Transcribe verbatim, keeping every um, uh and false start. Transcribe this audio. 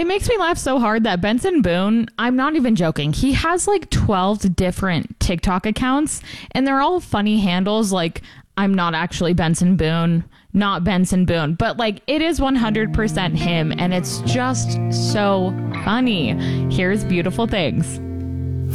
It makes me laugh so hard that Benson Boone, I'm not even joking, he has like twelve different TikTok accounts, and they're all funny handles like, I'm not actually Benson Boone, not Benson Boone, but like it is one hundred percent him, and it's just so funny. Here's Beautiful Things.